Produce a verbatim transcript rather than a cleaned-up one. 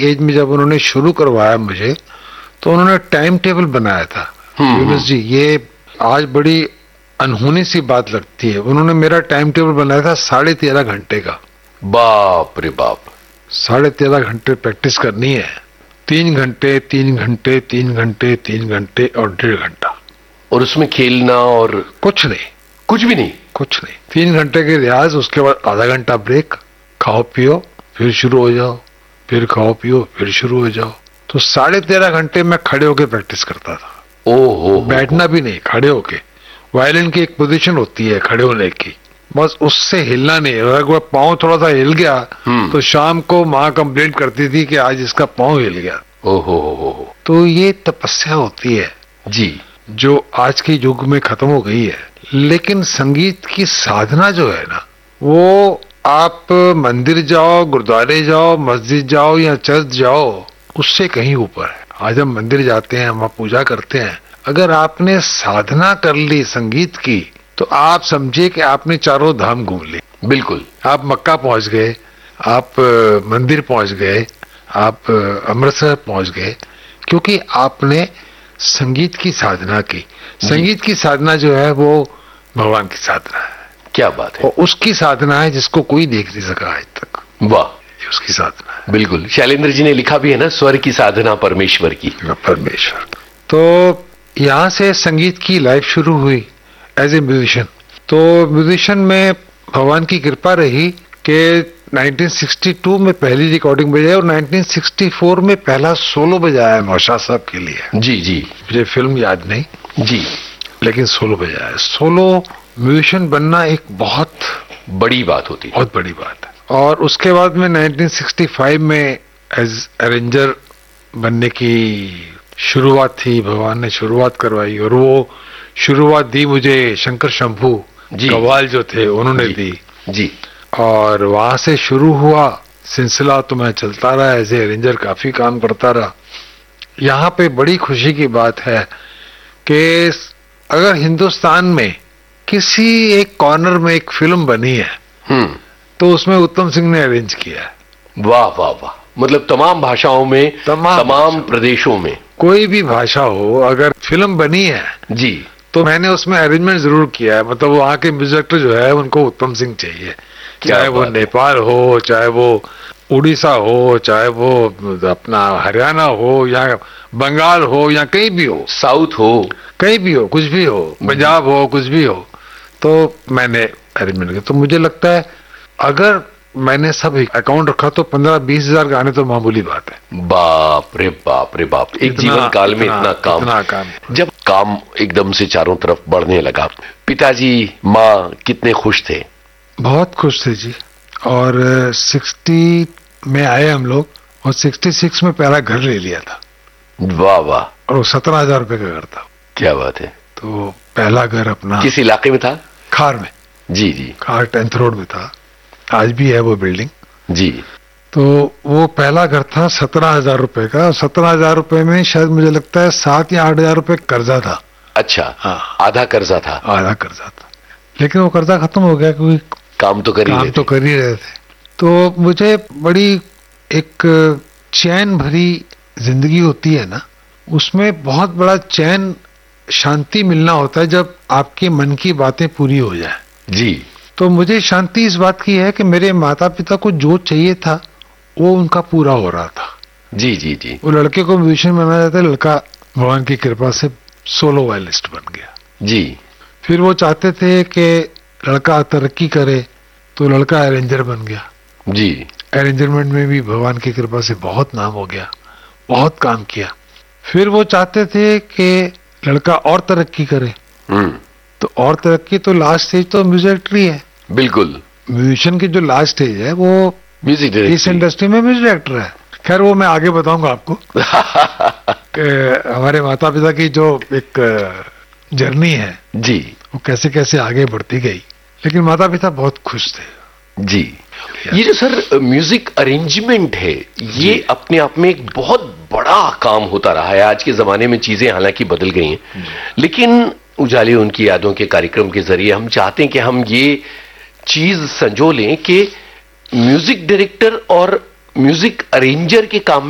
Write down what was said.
As में जब उन्होंने शुरू करवाया मुझे, तो उन्होंने टाइम टेबल बनाया था। यूनुस जी, ये आज बड़ी अनहोनी सी बात लगती है, उन्होंने मेरा टाइम टेबल बनाया था साढ़े तेरह घंटे का। बाप रे बाप, साढ़े तेरह घंटे प्रैक्टिस करनी है, तीन घंटे तीन घंटे तीन घंटे तीन घंटे और डेढ़ घंटा, और उसमें खेलना और कुछ नहीं, कुछ भी नहीं, कुछ नहीं। तीन घंटे के रियाज, उसके बाद आधा घंटा ब्रेक, खाओ पियो फिर शुरू हो जाओ, फिर खाओ पियो फिर शुरू हो जाओ। तो साढ़े तेरह घंटे मैं खड़े होके प्रैक्टिस करता था। ओहो, बैठना भी नहीं, खड़े होके। वायलिन की एक पोजीशन होती है खड़े होने की, बस उससे हिलना नहीं। अगर पाँव थोड़ा सा हिल गया तो शाम को माँ कंप्लेंट करती थी कि आज इसका पाँव हिल गया। ओहो हो। तो ये तपस्या होती है जी, जो आज के युग में खत्म हो गई है। लेकिन संगीत की साधना जो है ना, वो आप मंदिर जाओ, गुरुद्वारे जाओ, मस्जिद जाओ या चर्च जाओ, उससे कहीं ऊपर है। आज हम मंदिर जाते हैं, हम पूजा करते हैं, अगर आपने साधना कर ली संगीत की तो आप समझिए कि आपने चारों धाम घूम ली। बिल्कुल, आप मक्का पहुंच गए, आप मंदिर पहुंच गए, आप अमृतसर पहुंच गए, क्योंकि आपने संगीत की साधना की। संगीत की साधना जो है वो भगवान की साधना है। क्या बात है। और उसकी साधना है जिसको कोई देख नहीं सका आज तक। वाह, ये उसकी साधना है। बिल्कुल, शैलेंद्र जी ने लिखा भी है ना, स्वर की साधना परमेश्वर की। परमेश्वर। तो यहाँ से संगीत की लाइफ शुरू हुई एज ए म्यूजिशियन। तो म्यूजिशियन में भगवान की कृपा रही कि नाइनटीन सिक्सटी टू में पहली रिकॉर्डिंग बजाई और नाइनटीन सिक्सटी फोर में पहला सोलो बजाया नौशाद साहब के लिए। जी जी, मुझे फिल्म याद नहीं जी, लेकिन सोलो बजाया। सोलो म्यूजिशियन बनना एक बहुत बड़ी बात होती है, बहुत बड़ी बात है। और उसके बाद में नाइनटीन सिक्सटी फाइव में एज अरेंजर बनने की शुरुआत थी। भगवान ने शुरुआत करवाई और वो शुरुआत दी मुझे शंकर शंभू कव्वाल जो थे उन्होंने जी, दी जी। और वहां से शुरू हुआ सिलसिला। तो मैं चलता रहा, एज ए अरेंजर काफी काम करता रहा। यहाँ पे बड़ी खुशी की बात है कि अगर हिंदुस्तान में किसी एक कॉर्नर में एक फिल्म बनी है हम्म तो उसमें उत्तम सिंह ने अरेंज किया है। वाह वाह वाह, मतलब तमाम भाषाओं में, तमाम, तमाम प्रदेशों में, कोई भी भाषा हो, अगर फिल्म बनी है जी, तो मैंने उसमें अरेंजमेंट जरूर किया है। मतलब वहाँ के म्यूजिक डायरेक्टर जो है उनको उत्तम सिंह चाहिए, चाहे वो नेपाल हो, चाहे वो उड़ीसा हो, चाहे वो अपना हरियाणा हो या बंगाल हो या कहीं भी हो, साउथ हो, कहीं भी हो, कुछ भी हो, पंजाब हो, कुछ भी हो, तो मैंने अरेंजमेंट किया। तो मुझे लगता है अगर मैंने सब अकाउंट रखा तो पंद्रह बीस हजार गाने तो मामूली बात है। बाप रे बाप रे बाप, एक जीवन काल में इतना काम, इतना काम। जब काम एकदम से चारों तरफ बढ़ने लगा, पिताजी माँ कितने खुश थे? बहुत खुश थे जी। और सिक्सटी में आए हम लोग और सिक्सटी सिक्स में पहला घर ले लिया था। वाह वाह, और वो सत्रह हजार रुपए का घर था। क्या बात है। तो पहला घर अपना किस इलाके में था? खार में। जी जी, खार टेंथ रोड में था, आज भी है वो बिल्डिंग जी। तो वो पहला घर था सत्रह हजार रुपए का। सत्रह हजार रुपए में शायद मुझे लगता है सात या आठ हजार रुपए कर्जा था। अच्छा, हाँ, आधा कर्जा था। आधा कर्जा था, लेकिन वो कर्जा खत्म हो गया क्योंकि काम तो कर ही काम रहे तो थे। कर ही रहे थे। तो मुझे बड़ी एक चैन भरी जिंदगी होती है ना, उसमें बहुत बड़ा चैन शांति मिलना होता है जब आपके मन की बातें पूरी हो जाए। जी। तो मुझे शांति इस बात की है कि मेरे माता पिता को जो चाहिए था वो उनका पूरा हो रहा था। जी जी जी। वो लड़के को म्यूजिशियन बनाया जाता है, लड़का भगवान की कृपा से सोलो वायलिस्ट बन गया। जी। फिर वो चाहते थे कि लड़का तरक्की करे तो लड़का अरेंजर बन गया। जी। अरेंजमेंट में भी भगवान की कृपा से बहुत नाम हो गया, बहुत काम किया। फिर वो चाहते थे कि लड़का और तरक्की करे, हम्म तो और तरक्की तो लास्ट स्टेज तो म्यूजिक डायरेक्टरी है। बिल्कुल, म्यूजिशियन की जो लास्ट स्टेज है वो म्यूजिक इस इंडस्ट्री में म्यूजिक डायरेक्टर है। खैर वो मैं आगे बताऊंगा आपको कि हमारे माता पिता की जो एक जर्नी है जी, वो कैसे कैसे आगे बढ़ती गई, लेकिन माता पिता बहुत खुश थे जी। ये जो सर म्यूजिक अरेंजमेंट है, ये अपने आप में एक बहुत बड़ा काम होता रहा है। आज के जमाने में चीजें हालांकि बदल गई हैं, लेकिन उजाले उनकी यादों के कार्यक्रम के जरिए हम चाहते हैं कि हम ये चीज संजो लें कि म्यूजिक डायरेक्टर और म्यूजिक अरेंजर के काम